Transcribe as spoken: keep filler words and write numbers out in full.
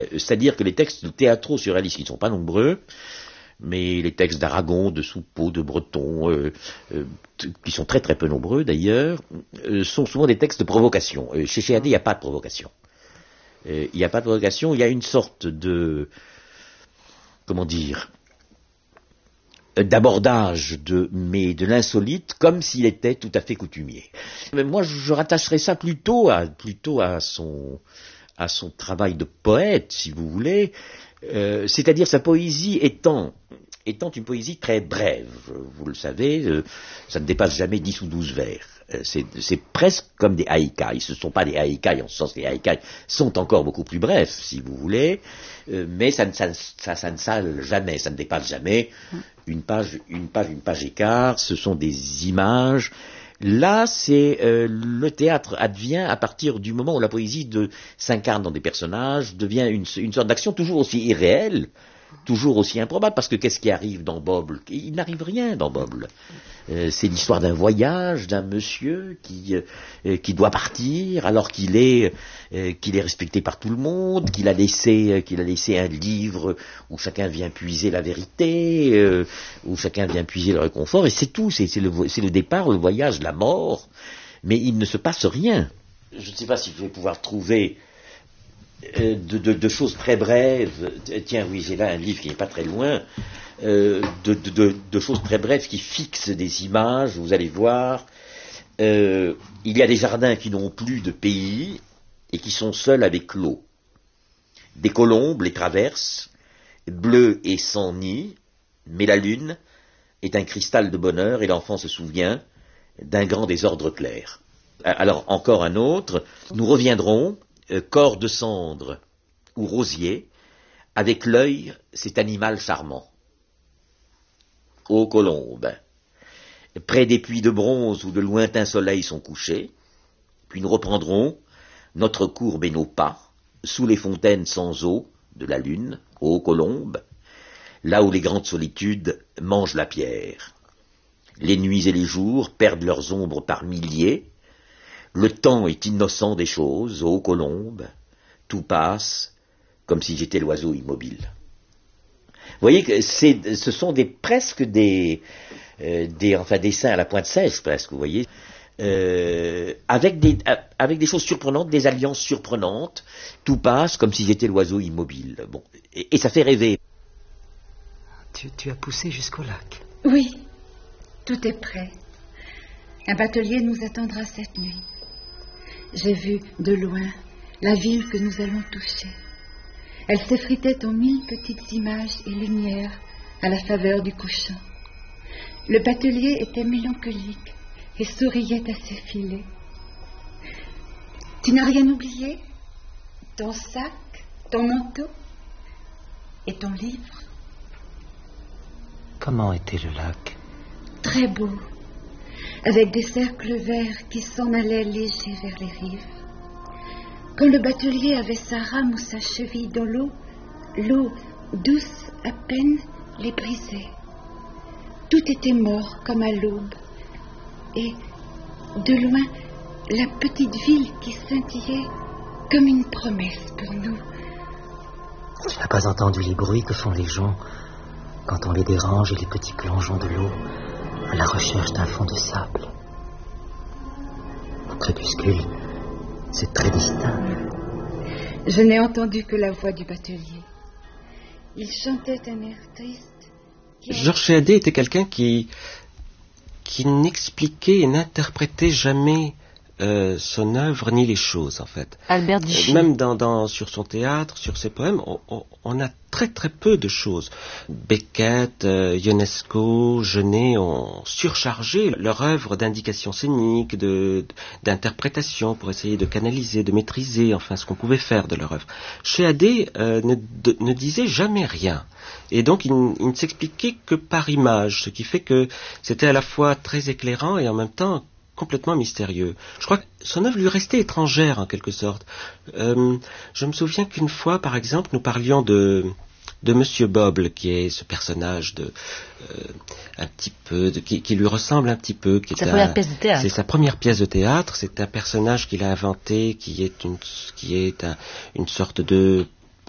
C'est-à-dire que les textes théâtro-surréalistes, qui ne sont pas nombreux, mais les textes d'Aragon, de Soupeau, de Breton, euh, euh, qui sont très très peu nombreux d'ailleurs, euh, sont souvent des textes de provocation. Euh, chez Chéadé, il n'y a pas de provocation. Euh, il n'y a pas de provocation, il y a une sorte de... comment dire d'abordage de, mais de l'insolite, comme s'il était tout à fait coutumier. Mais moi, je rattacherais ça plutôt à, plutôt à son, à son travail de poète, si vous voulez, euh, c'est-à-dire sa poésie étant, étant une poésie très brève. Vous le savez, euh, ça ne dépasse jamais dix ou douze vers. C'est, c'est presque comme des haïkai. Ce ne sont pas des haïkai, en ce sens que les haïkai sont encore beaucoup plus brefs, si vous voulez, euh, mais ça, ça, ça, ça ne sale jamais, ça ne dépasse jamais une page, une page, une page et quart. Ce sont des images. Là, c'est euh, le théâtre advient à partir du moment où la poésie de, s'incarne dans des personnages, devient une, une sorte d'action toujours aussi irréelle, toujours aussi improbable, parce que qu'est-ce qui arrive dans Boble? Il n'arrive rien dans Boble. Euh, c'est l'histoire d'un voyage, d'un monsieur qui, euh, qui doit partir, alors qu'il est, euh, qu'il est respecté par tout le monde, qu'il a laissé, euh, qu'il a laissé un livre où chacun vient puiser la vérité, euh, où chacun vient puiser le réconfort, et c'est tout, c'est, c'est, le, c'est le départ, le voyage, la mort, mais il ne se passe rien. Je ne sais pas si je vais pouvoir trouver De, de, de choses très brèves. Tiens, oui, j'ai là un livre qui n'est pas très loin, euh, de, de, de, de choses très brèves qui fixent des images, vous allez voir. Euh, il y a des jardins qui n'ont plus de pays et qui sont seuls avec l'eau. Des colombes les traversent, bleues et sans nid, mais la lune est un cristal de bonheur et l'enfant se souvient d'un grand désordre clair. Alors, encore un autre, nous reviendrons, corps de cendre ou rosier, avec l'œil, cet animal charmant. Ô colombe, près des puits de bronze où de lointains soleils sont couchés, puis nous reprendrons notre courbe et nos pas, sous les fontaines sans eau de la lune, ô colombe, là où les grandes solitudes mangent la pierre. Les nuits et les jours perdent leurs ombres par milliers. Le temps est innocent des choses, ô colombe, tout passe comme si j'étais l'oiseau immobile. Vous voyez que c'est, ce sont des, presque des, euh, des enfin, dessins à la pointe sèche, presque, vous voyez, euh, avec, des, avec des choses surprenantes, des alliances surprenantes, tout passe comme si j'étais l'oiseau immobile. Bon, et, et ça fait rêver. Tu, tu as poussé jusqu'au lac? Oui, tout est prêt. Un batelier nous attendra cette nuit. J'ai vu de loin la ville que nous allons toucher. Elle s'effritait en mille petites images et lumières à la faveur du couchant. Le batelier était mélancolique et souriait à ses filets. Tu n'as rien oublié? Ton sac, ton manteau et ton livre? Comment était le lac? Très beau, avec des cercles verts qui s'en allaient légers vers les rives. Quand le batelier avait sa rame ou sa cheville dans l'eau, l'eau, douce à peine, les brisait. Tout était mort comme à l'aube. Et, de loin, la petite ville qui scintillait comme une promesse pour nous. Tu n'as pas entendu les bruits que font les joncs quand on les dérange et les petits plongeons de l'eau à la recherche d'un fond de sable. Au crépuscule, c'est très distinct. Je n'ai entendu que la voix du batelier. Il chantait un air triste. Georges Chéadé était quelqu'un qui, qui n'expliquait et n'interprétait jamais euh, son œuvre ni les choses, en fait. Albert Dichy. Même dans, dans, sur son théâtre, sur ses poèmes, on, on, on a très très peu de choses. Beckett, euh, Ionesco, Genet ont surchargé leur œuvre d'indications scéniques, de, d'interprétation pour essayer de canaliser, de maîtriser, enfin, ce qu'on pouvait faire de leur œuvre. Chéadé euh, ne, de, ne disait jamais rien. Et donc, il, il ne s'expliquait que par image, ce qui fait que c'était à la fois très éclairant et en même temps complètement mystérieux. Je crois que son œuvre lui restait étrangère, en quelque sorte. Euh, je me souviens qu'une fois, par exemple, nous parlions de, de Monsieur Boble, qui est ce personnage de, euh, un petit peu, de, qui, qui lui ressemble un petit peu. Qui est sa un, première pièce de théâtre. C'est sa première pièce de théâtre. C'est un personnage qu'il a inventé, qui est une, qui est un, une sorte de